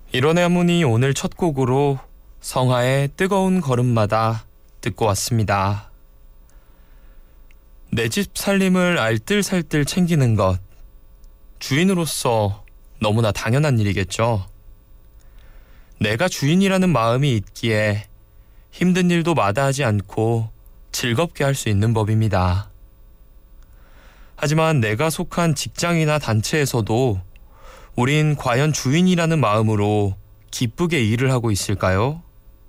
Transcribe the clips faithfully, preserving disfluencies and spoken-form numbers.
이런 애문이 오늘 첫 곡으로 성하의 뜨거운 걸음마다 듣고 왔습니다. 내 집 살림을 알뜰살뜰 챙기는 것, 주인으로서 너무나 당연한 일이겠죠. 내가 주인이라는 마음이 있기에 힘든 일도 마다하지 않고 즐겁게 할 수 있는 법입니다. 하지만 내가 속한 직장이나 단체에서도 우린 과연 주인이라는 마음으로 기쁘게 일을 하고 있을까요?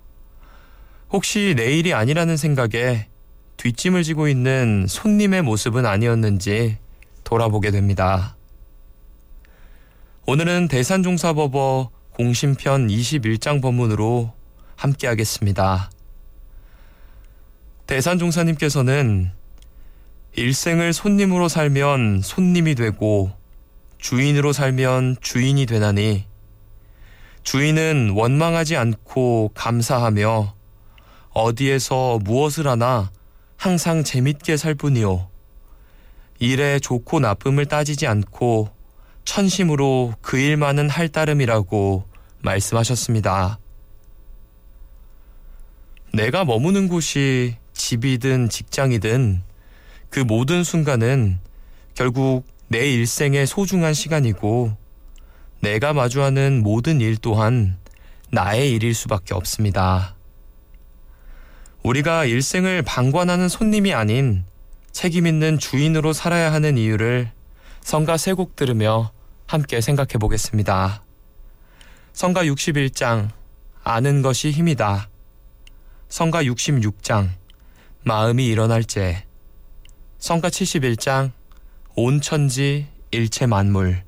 혹시 내 일이 아니라는 생각에 뒷짐을 지고 있는 손님의 모습은 아니었는지 돌아보게 됩니다. 오늘은 대산종사법어 공심편 이십일 장 법문으로 함께하겠습니다. 대산종사님께서는 일생을 손님으로 살면 손님이 되고 주인으로 살면 주인이 되나니 주인은 원망하지 않고 감사하며 어디에서 무엇을 하나 항상 재밌게 살 뿐이요. 일의 좋고 나쁨을 따지지 않고 천심으로 그 일만은 할 따름이라고 말씀하셨습니다. 내가 머무는 곳이 집이든 직장이든 그 모든 순간은 결국 내 일생의 소중한 시간이고 내가 마주하는 모든 일 또한 나의 일일 수밖에 없습니다. 우리가 일생을 방관하는 손님이 아닌 책임 있는 주인으로 살아야 하는 이유를 성가 세 곡 들으며 함께 생각해 보겠습니다. 성가 육십일 장 아는 것이 힘이다. 성가 육십육 장 마음이 일어날 제. 성가 칠십일 장 온 천지 일체 만물.